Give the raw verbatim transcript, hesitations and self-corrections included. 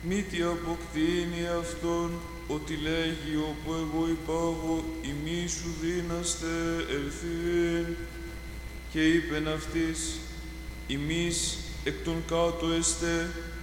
μη τι αποκτήνει αυτόν, ότι λέγει όπου εγώ υπάγω, ημί σου δύναστε ελθύν. Και είπεν αυτοίς, ημείς εκ των κάτω εστέ,